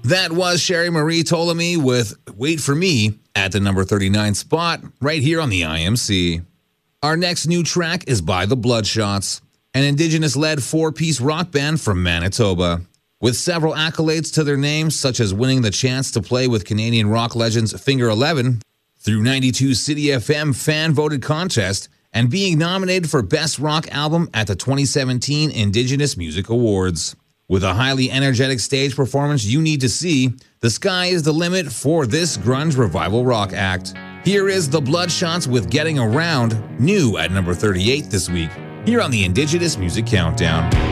That was Sherry Marie Ptolemy with Wait For Me at the number 39 spot right here on the IMC. Our next new track is by The Bloodshots, an Indigenous-led four-piece rock band from Manitoba. With several accolades to their names, such as winning the chance to play with Canadian rock legends Finger Eleven through 92 City FM fan-voted contest, and being nominated for Best Rock Album at the 2017 Indigenous Music Awards. With a highly energetic stage performance you need to see, the sky is the limit for this grunge revival rock act. Here is The Bloodshots with Getting Around, new at number 38 this week, here on the Indigenous Music Countdown.